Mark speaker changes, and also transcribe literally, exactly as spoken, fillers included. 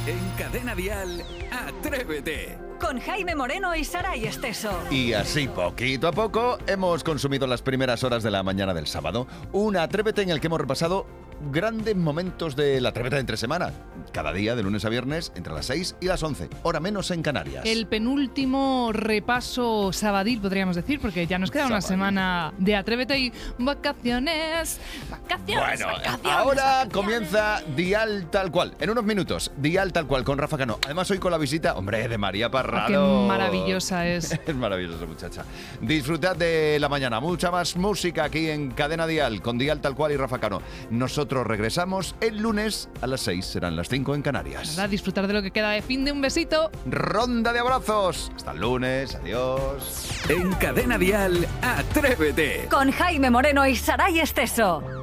Speaker 1: En Cadena Dial, Atrévete.
Speaker 2: Con Jaime Moreno y Saray Esteso.
Speaker 3: Y así, poquito a poco, hemos consumido las primeras horas de la mañana del sábado. Un Atrévete en el que hemos repasado grandes momentos del Atrévete de entre semana. Cada día, de lunes a viernes, entre las seis y las once. Hora menos en Canarias.
Speaker 4: El penúltimo repaso sabadil, podríamos decir, porque ya nos queda una
Speaker 3: Sabadil.
Speaker 4: semana de Atrévete y vacaciones. Vacaciones,
Speaker 3: Bueno,
Speaker 4: vacaciones,
Speaker 3: ahora
Speaker 4: vacaciones.
Speaker 3: comienza Dial Tal Cual. En unos minutos, Dial Tal Cual con Rafa Cano. Además, hoy con la visita, hombre, de María Parrado.
Speaker 4: Qué maravillosa es.
Speaker 3: Es maravillosa muchacha. Disfrutad de la mañana. Mucha más música aquí en Cadena Dial con Dial Tal Cual y Rafa Cano. Nosotros regresamos el lunes a las seis. Serán las cinco en Canarias.
Speaker 4: Nada, disfrutar de lo que queda de fin de un besito.
Speaker 3: Ronda de abrazos. Hasta el lunes. Adiós.
Speaker 1: En Cadena Dial, Atrévete.
Speaker 2: Con Jaime Moreno y Saray Esteso.